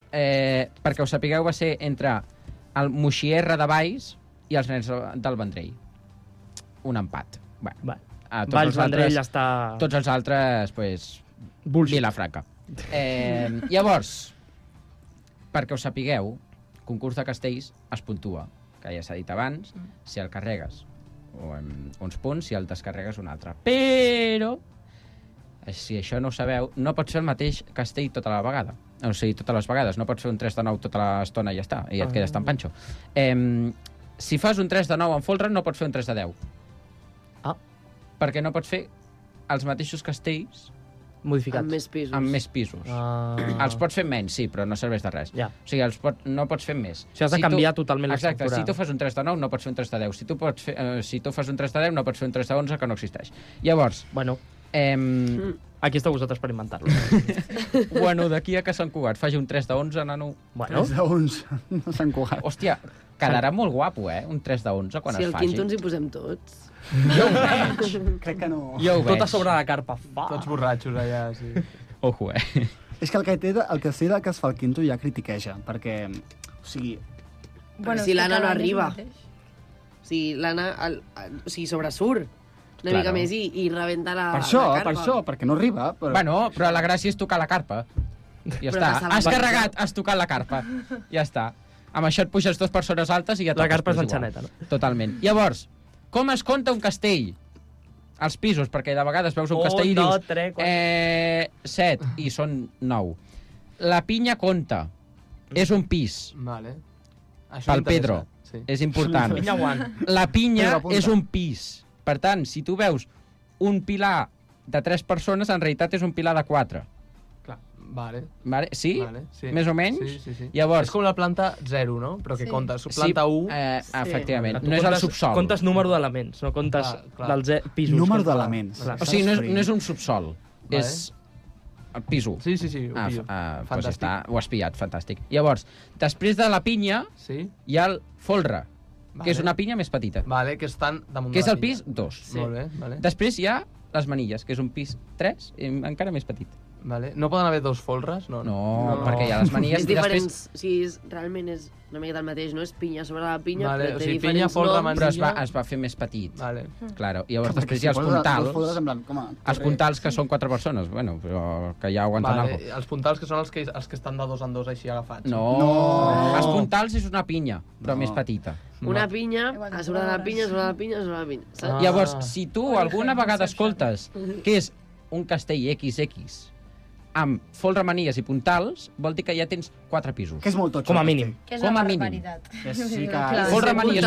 perquè us sapigueu, va ser entre el Moixierra de Valls i els Nens del Vendrell. Un empat. Valls, Vendrell està... Tots els altres, pues, Vilafranca. Llavors, perquè us sapigueu, concurs de castells es puntua, que ja s'ha dit abans, si el carregues uns punts, si el descarregues un altre. Però, si això no ho sabeu, no pots fer el mateix castell tota la vegada. O sigui, totes les vegades. No pots fer un 3 de 9 tota l'estona i ja està, i et quedes tan panxo. Si fas un 3 de 9 en folre, no pots fer un 3 de 10. Perquè no pots fer els mateixos castells modificats. Amb més pisos. Els pots fer menys, sí, però no serveix de res. O sigui, no pots fer més. O sigui, has de canviar totalment l'estructura. Exacte, si tu fas un 3 de 9, no pots fer un 3 de 10. Si tu fas un 3 de 10, no pots fer un 3 de 11, que no existeix. Llavors... Bueno, aquí esteu vosaltres per inventar-lo. Bueno, d'aquí a que Sant Cugat faci un 3 de 11, nano... 3 de 11, no Sant Cugat. Hòstia, quedarà molt guapo, un 3 de 11 quan es faci. Si al quinto ens hi posem tots. Jo ho veig. Crec que no. Jo ho veig. Tot a sobre la carpa. Tots borratxos allà, sí. Ojo, És que el castell que es fa al quinto ja critiqueja, perquè, o sigui... Bueno, si l'Anna no arriba. Si l'Anna sobresurt una mica més i rebenta la carpa. Per això, perquè no arriba. Bueno, però la gràcia és tocar la carpa. Ja està. Has carregat, has tocat la carpa. Ja està. Amb això et puges 2 persones altes i ja toques. La carpa és l'enxaneta, no? Totalment. Llavors, com es compta un castell? Els pisos, perquè de vegades veus un castell i dius 7 i són 9. La pinya compta. És un pis. Vale. Pel Pedro. És important. La pinya és un pis. Per tant, si tu veus un pilar de 3 persones, en realitat és un pilar de 4. Clar, vale. Sí? Més o menys? Sí. Llavors, és com la planta 0, no? Però que comptes planta 1... efectivament. No és el subsol. Comptes número d'elements, no comptes dels pisos. Número d'elements. O sigui, no és un subsol. És el piso. Sí, ho pillo. Pues està, ho has pillat, fantàstic. Llavors, després de la pinya, hi ha el folre, que és una pinya més petita. Vale, que estan damunt que de la pinya. és el pis 2. Molt bé, vale. Després hi ha les manilles, que és un pis 3 i encara més petit. Vale. No poden haver 2 folres? No, perquè hi ha les manilles... És diferent, realment és una mica del mateix, no? És pinya sobre la pinya, vale, però té diferents noms. Però es va fer més petit. Vale. Claro. I llavors després hi ha els puntals. Els puntals que són 4 persones, bueno, però que ja aguanten alguna cosa. Els puntals que són els que estan de 2 en 2 així agafats. No. Els puntals és una pinya, però més petita. Una pinya, a sobre de la pinya, sobre la pinya, sobre la pinya. Llavors, si tu alguna vegada escoltes que és un castell XX amb folre, manies i puntals, vol dir que ja tens 4 pisos. Que és molt totxo. Com a mínim. Que és una barbaritat. Folre, manies...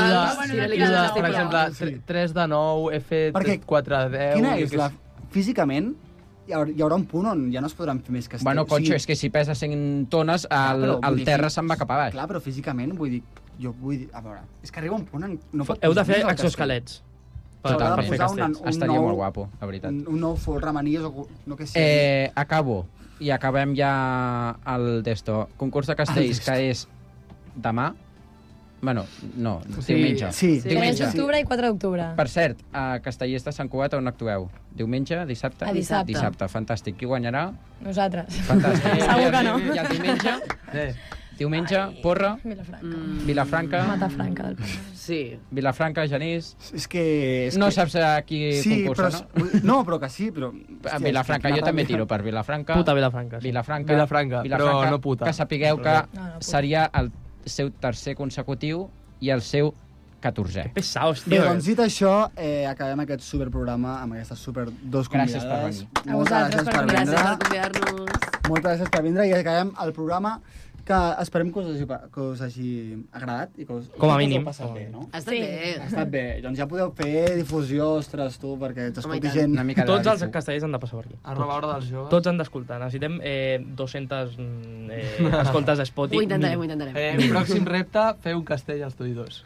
Per exemple, 3 de 9, he fet 4 de 10... Quina és la... Físicament, hi haurà un punt on ja no es podran fer més castells. Bueno, conxo, és que si pesa 100 tones, el terra se'n va cap a baix. Clar, però físicament, vull dir... A veure, és que arriba un punt en... Heu de fer exoesquelets. Totalment. Estaria molt guapo, la veritat. Un nou folre, manies o no que sigui. Acabo. I acabem ja el d'esto. Concurs de castells, que és demà. Bueno, no, diumenge. Sí. 3 d'octubre i 4 d'octubre. Per cert, a Castellers de Sant Cugat on actueu? Diumenge, dissabte? A dissabte. Dissabte, fantàstic. Qui guanyarà? Nosaltres. Fantàstic. Segur que no. I el diumenge? Diumenge, Porra, Vilafranca. Matafranca del Penedès. Sí. Vilafranca, Genís. És que... No saps a qui concursa, no? No, però que sí, però... Vilafranca, jo també tiro per Vilafranca. Puta Vilafranca. Vilafranca, però no puta. Que sapigueu que seria el seu tercer consecutiu i el seu 14è. Que pesaos, Bé, tio. doncs dit això, acabem aquest superprograma amb aquestes super dos convidades. Gràcies per venir. Moltes gràcies per vindre. Gràcies per convidar-nos. Moltes gràcies per vindre i acabem el programa que esperem que us hagi agradat i que us mínim. passat bé, no? Ha estat bé. Ha estat bé. Doncs ja podeu fer difusió, ostres, tu, perquè t'escolti gent. Tots els castellers han de passar per aquí. A nova hora dels joves. Tots han d'escoltar. Necessitem 200 escoltes a Spotify. Ho intentarem. Pròxim repte, fer un castell als Estudi 2.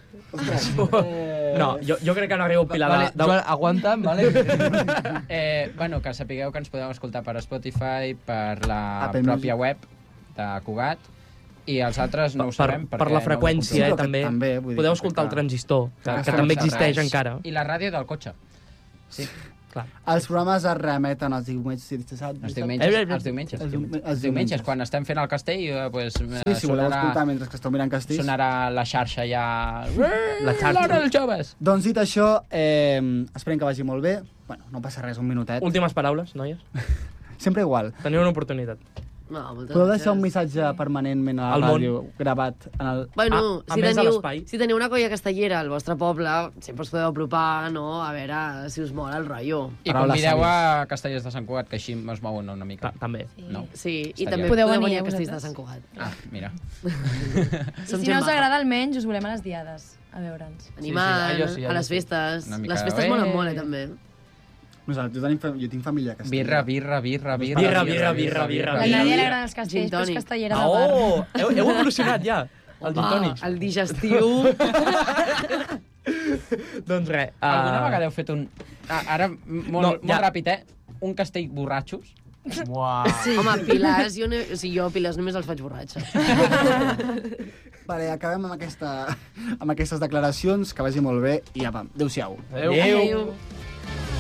No, jo crec que no arribo a pilar vale, Joan, aguanta'm, vale? Bueno, que sapigueu que ens podeu escoltar per Spotify, per la pròpia web de Cugat, i els altres no ho sabem. Per la freqüència, també. Podeu escoltar el transistor, que també existeix encara. I la ràdio del cotxe. Sí. Els programes es remeten els diumenges i dissabtes. Els diumenges. Els diumenges, quan estem fent el castell, pues, si voleu escoltar mentre que esteu mirant castells. Sonarà la xarxa ja... La xarxa. L'hora dels joves! Doncs dit això, esperem que vagi molt bé. Bueno, no passa res, un minutet. Últimes paraules, noies. Sempre igual. Teniu una oportunitat. No, moltes Podeu gràcies. deixar un missatge permanentment a Al la món. ràdio gravat en el... Bueno, a més de l'espai. si teniu una colla castellera al vostre poble, sempre us podeu apropar, no?, a veure si us mola el rotllo. I Paraules convideu a sàvies. Castellers de Sant Cugat, que així es mouen una mica. També. No? Sí, i Estaria també bé. podeu Podeu venir venir a Castells de vosaltres. Sant Cugat. Ah, mira. I Som si gent no us maja. agrada almenys, us volem a les diades, a veure'ns. Animant, allò sí, a les sí. festes. Una mica Les de festes bé. molen molt, també. Nosaltres jo tinc família a Castella. Birra. Birra. La Ai, Nàdia li agrada els castells, gin però és tònic. castellera de bar. Oh! Heu evolucionat ja. El gin tònic. El digestiu... Doncs res. Alguna vegada heu fet un... Ara, molt ràpid, un castell borratxos? Uau. Sí. Home, pilars, jo pilars només els faig borratxes. Vale, acabem amb aquestes declaracions, que vagi molt bé i apa, adéu-siau. Adéu. Adéu. Adéu.